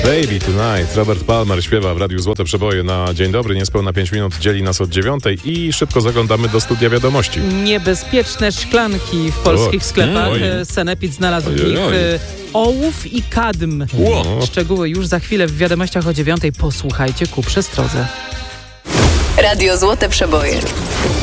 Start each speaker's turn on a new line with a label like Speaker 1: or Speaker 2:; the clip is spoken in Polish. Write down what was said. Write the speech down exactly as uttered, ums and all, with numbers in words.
Speaker 1: Baby Tonight. Robert Palmer śpiewa w Radiu Złote Przeboje na Dzień Dobry. Niespełna pięć minut dzieli nas od dziewiątej i szybko zaglądamy do studia wiadomości.
Speaker 2: Niebezpieczne szklanki w polskich
Speaker 1: o,
Speaker 2: sklepach.
Speaker 1: oj.
Speaker 2: Sanepid znalazł
Speaker 1: Oj,
Speaker 2: w nich
Speaker 1: oj.
Speaker 2: ołów i kadm.
Speaker 1: Ło.
Speaker 2: Szczegóły już za chwilę w wiadomościach o dziewiątej. Posłuchajcie ku przestrodze.
Speaker 3: Radio Złote Przeboje.